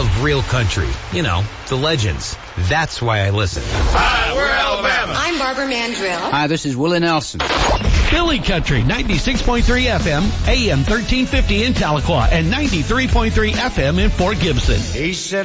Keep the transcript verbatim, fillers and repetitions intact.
love real country. You know, the legends. That's why I listen. Hi, we're Alabama. I'm Barbara Mandrill. Hi, this is Willie Nelson. Philly Country, ninety-six point three F M, A M thirteen fifty in Tahlequah, and ninety-three point three F M in Fort Gibson. He said